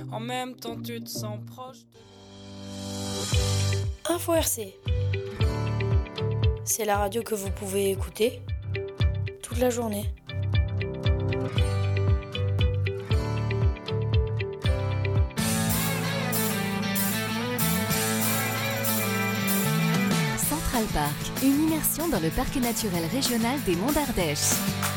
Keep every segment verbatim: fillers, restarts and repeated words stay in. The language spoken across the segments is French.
En même temps tu te sens proche de... Info R C. C'est la radio que vous pouvez écouter toute la journée. Central Park, une immersion dans le parc naturel régional des Monts d'Ardèche.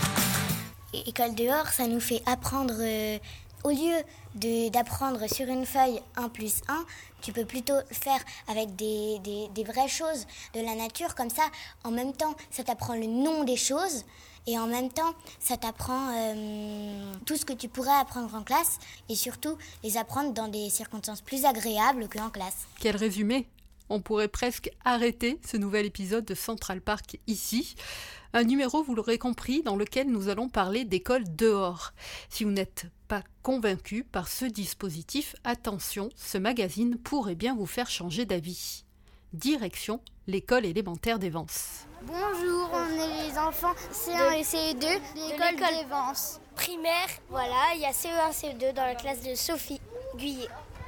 École dehors, ça nous fait apprendre, euh, au lieu de, d'apprendre sur une feuille un plus un, tu peux plutôt faire avec des, des, des vraies choses de la nature. Comme ça, en même temps, ça t'apprend le nom des choses et en même temps, ça t'apprend euh, tout ce que tu pourrais apprendre en classe et surtout les apprendre dans des circonstances plus agréables qu'en classe. Quel résumé! On pourrait presque arrêter ce nouvel épisode de Central Park ici. Un numéro, vous l'aurez compris, dans lequel nous allons parler d'école dehors. Si vous n'êtes pas convaincu par ce dispositif, attention, ce magazine pourrait bien vous faire changer d'avis. Direction l'école élémentaire d'Évance. Bonjour, on est les enfants C un et C deux de l'école d'Évance. Primaire, voilà, il y a C E un, C E deux dans la classe de Sophie Guyet.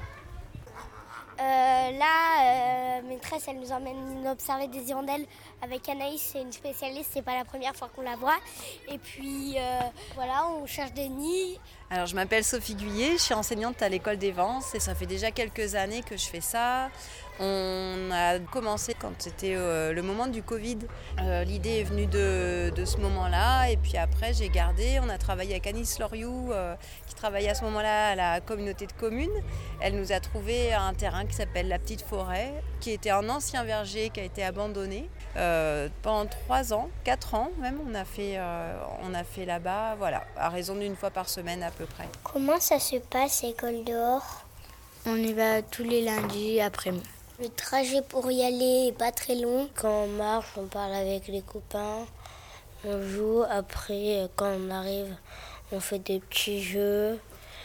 Euh, là, euh, maîtresse, elle nous emmène observer des hirondelles avec Anaïs, c'est une spécialiste, c'est pas la première fois qu'on la voit. Et puis, euh, voilà, on cherche des nids. Alors, je m'appelle Sophie Guyet, je suis enseignante à l'école d'Évance et ça fait déjà quelques années que je fais ça. On a commencé quand c'était euh, le moment du Covid. Euh, l'idée est venue de, de ce moment-là et puis après j'ai gardé. On a travaillé avec Anis Loriou euh, qui travaillait à ce moment-là à la communauté de communes. Elle nous a trouvé un terrain qui s'appelle la Petite Forêt, qui était un ancien verger qui a été abandonné. Euh, pendant trois ans, quatre ans même, on a fait, euh, on a fait là-bas, voilà, à raison d'une fois par semaine à peu près. Comment ça se passe, école dehors? On y va tous les lundis après-midi. Le trajet pour y aller est pas très long. Quand on marche, on parle avec les copains, on joue. Après, quand on arrive, on fait des petits jeux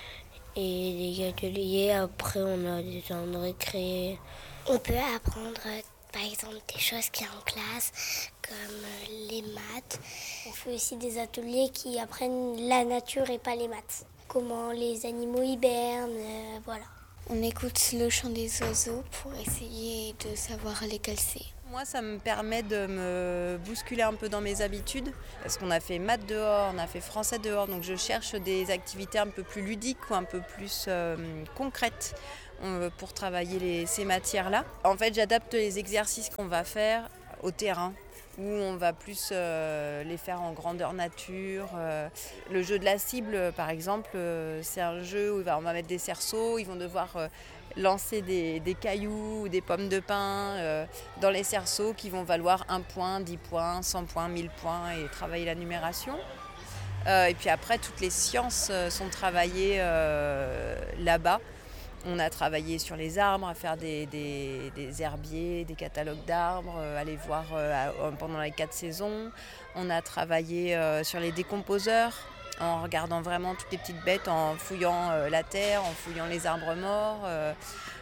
et des ateliers. Après, on a des temps de récré. On peut apprendre, par exemple, des choses qu'il y a en classe, comme les maths. On fait aussi des ateliers qui apprennent la nature et pas les maths. Comment les animaux hibernent, euh, voilà. On écoute le chant des oiseaux pour essayer de savoir lesquels c'est. Moi, ça me permet de me bousculer un peu dans mes habitudes parce qu'on a fait maths dehors, on a fait français dehors, donc je cherche des activités un peu plus ludiques ou un peu plus euh, concrètes euh, pour travailler les, ces matières-là. En fait, j'adapte les exercices qu'on va faire au terrain, où on va plus euh, les faire en grandeur nature. Euh, le jeu de la cible, par exemple, euh, c'est un jeu où on va mettre des cerceaux, ils vont devoir euh, lancer des, des cailloux ou des pommes de pin euh, dans les cerceaux qui vont valoir un point, dix points, cent points, mille points et travailler la numération. Euh, et puis après, toutes les sciences euh, sont travaillées euh, là-bas. On a travaillé sur les arbres, à faire des, des, des herbiers, des catalogues d'arbres, euh, aller voir euh, pendant les quatre saisons. On a travaillé euh, sur les décomposeurs, en regardant vraiment toutes les petites bêtes, en fouillant euh, la terre, en fouillant les arbres morts. Euh,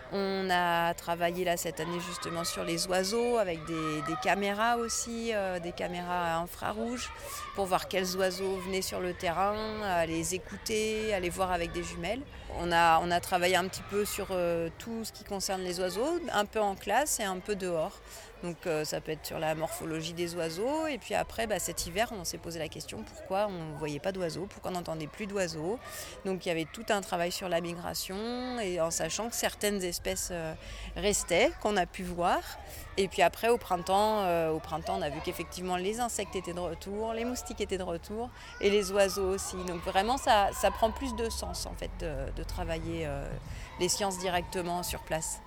on a travaillé là cette année justement sur les oiseaux, avec des, des caméras aussi, euh, des caméras à infrarouge, pour voir quels oiseaux venaient sur le terrain, à les écouter, à les voir avec des jumelles. On a, on a travaillé un petit peu sur euh, tout ce qui concerne les oiseaux, un peu en classe et un peu dehors. Donc euh, ça peut être sur la morphologie des oiseaux. Et puis après, bah, cet hiver, on s'est posé la question pourquoi on ne voyait pas d'oiseaux, pourquoi on n'entendait plus d'oiseaux. Donc il y avait tout un travail sur la migration, et en sachant que certaines espèces euh, restaient, qu'on a pu voir. Et puis après, au printemps, euh, au printemps, on a vu qu'effectivement les insectes étaient de retour, les moustiques étaient de retour, et les oiseaux aussi. Donc vraiment, ça, ça prend plus de sens en fait de, de travailler euh, les sciences directement sur place.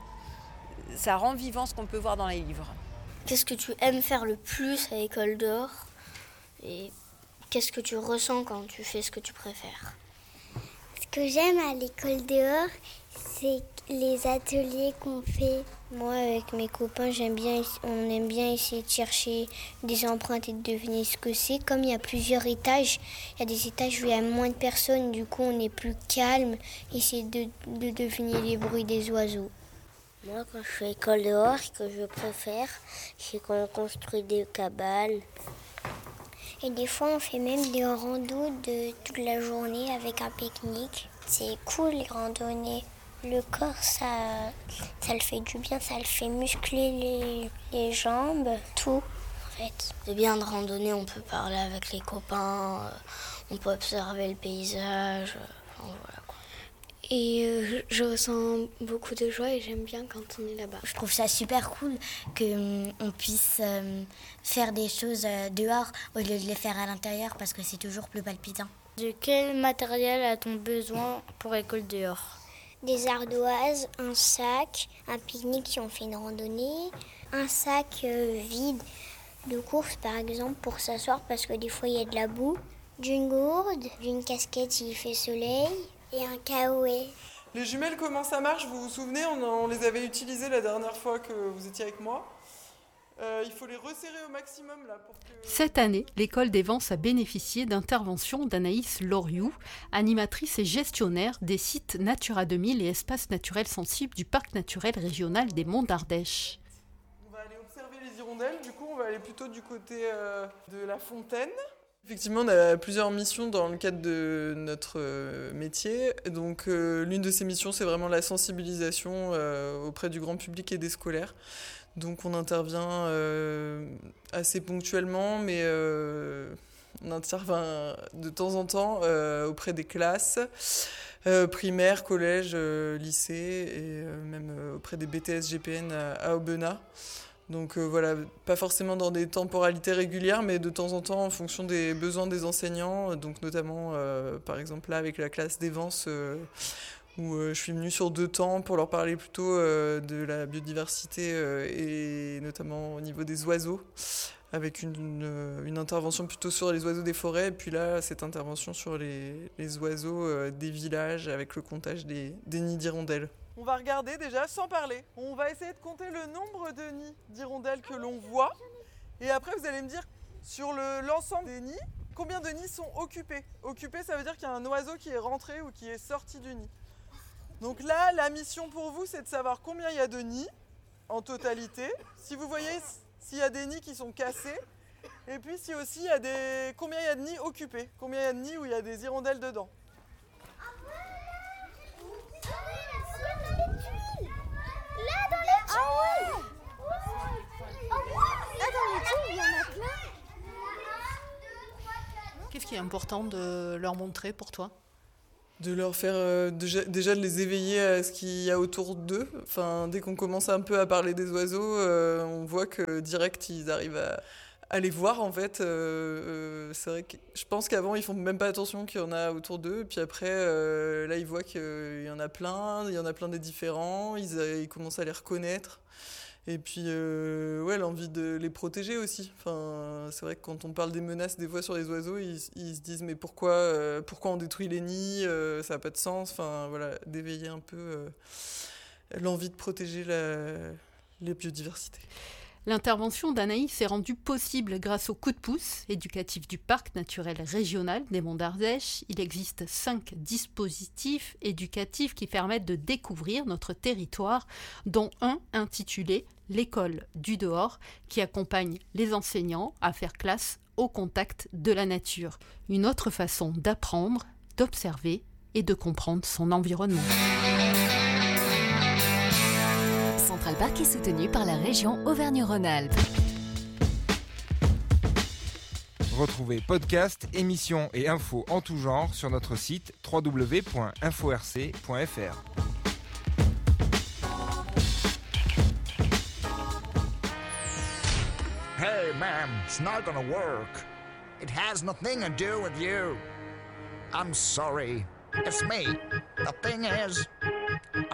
Ça rend vivant ce qu'on peut voir dans les livres. Qu'est-ce que tu aimes faire le plus à l'école dehors et qu'est-ce que tu ressens quand tu fais ce que tu préfères? Ce que j'aime à l'école dehors, c'est les ateliers qu'on fait. Moi, avec mes copains, j'aime bien, on aime bien essayer de chercher des empreintes et de deviner ce que c'est. Comme il y a plusieurs étages, il y a des étages où il y a moins de personnes, du coup on est plus calme, essayer de, de deviner les bruits des oiseaux. Moi, quand je fais école dehors, ce que je préfère, c'est qu'on construit des cabanes. Et des fois, on fait même des randos de toute la journée avec un pique-nique. C'est cool, les randonnées. Le corps, ça, ça le fait du bien, ça le fait muscler les, les jambes, tout en fait. C'est bien de randonner, on peut parler avec les copains, euh, on peut observer le paysage, euh, enfin, voilà quoi. Et euh, je ressens beaucoup de joie et j'aime bien quand on est là-bas. Je trouve ça super cool qu'on puisse euh, faire des choses euh, dehors au lieu de les faire à l'intérieur parce que c'est toujours plus palpitant. De quel matériel a-t-on besoin pour école dehors ? Des ardoises, un sac, un pique-nique si on fait une randonnée, un sac euh, vide de course par exemple pour s'asseoir parce que des fois il y a de la boue, d'une gourde, d'une casquette s'il fait soleil et un caouet. Les jumelles, comment ça marche ? Vous vous souvenez, on, on les avait utilisées la dernière fois que vous étiez avec moi. Euh, il faut les resserrer au maximum là pour que... Cette année, l'école des Vences a bénéficié d'interventions d'Anaïs Loriou, animatrice et gestionnaire des sites Natura deux mille et espaces naturels sensibles du parc naturel régional des Monts d'Ardèche. On va aller observer les hirondelles, du coup on va aller plutôt du côté euh, de la fontaine. Effectivement, on a plusieurs missions dans le cadre de notre euh, métier. Donc, euh, l'une de ces missions, c'est vraiment la sensibilisation euh, auprès du grand public et des scolaires. Donc, on intervient euh, assez ponctuellement, mais euh, on intervient de temps en temps euh, auprès des classes euh, primaires, collèges, euh, lycées et euh, même euh, auprès des B T S G P N à, à Aubenas. Donc euh, voilà, pas forcément dans des temporalités régulières, mais de temps en temps en fonction des besoins des enseignants. Donc notamment, euh, par exemple là avec la classe des Vences, euh, où euh, je suis venue sur deux temps pour leur parler plutôt euh, de la biodiversité euh, et notamment au niveau des oiseaux, avec une, une, une intervention plutôt sur les oiseaux des forêts, et puis là cette intervention sur les, les oiseaux euh, des villages avec le comptage des, des nids d'hirondelles. On va regarder déjà sans parler. On va essayer de compter le nombre de nids d'hirondelles que l'on voit. Et après, vous allez me dire, sur le, l'ensemble des nids, combien de nids sont occupés. Occupés, ça veut dire qu'il y a un oiseau qui est rentré ou qui est sorti du nid. Donc là, la mission pour vous, c'est de savoir combien il y a de nids en totalité. Si vous voyez s'il y a des nids qui sont cassés. Et puis si aussi il y a des... combien il y a de nids occupés. Combien il y a de nids où il y a des hirondelles dedans. Qu'est-ce qui est important de leur montrer pour toi ? De leur faire euh, déjà, déjà de les éveiller à ce qu'il y a autour d'eux. Enfin, dès qu'on commence un peu à parler des oiseaux, euh, on voit que direct ils arrivent à, à les voir en fait. Euh, euh, c'est vrai que je pense qu'avant ils font même pas attention qu'il y en a autour d'eux. Puis après, euh, là ils voient qu'il y en a plein, il y en a plein des différents. Ils, ils commencent à les reconnaître. Et puis, euh, ouais, l'envie de les protéger aussi. Enfin, c'est vrai que quand on parle des menaces des fois sur les oiseaux, ils, ils se disent mais pourquoi, euh, pourquoi on détruit les nids, euh, ça n'a pas de sens. Enfin, voilà, d'éveiller un peu euh, l'envie de protéger la, les biodiversités. L'intervention d'Anaïs est rendue possible grâce au coup de pouce éducatif du parc naturel régional des Monts d'Ardèche. Il existe cinq dispositifs éducatifs qui permettent de découvrir notre territoire, dont un intitulé « L'école du dehors » qui accompagne les enseignants à faire classe au contact de la nature. Une autre façon d'apprendre, d'observer et de comprendre son environnement. Central Park est soutenu par la région Auvergne-Rhône-Alpes. Retrouvez podcasts, émissions et infos en tout genre sur notre site w w w point info r c point f r. Hey, ma'am, it's not gonna work. It has nothing to do with you. I'm sorry. It's me. The thing is...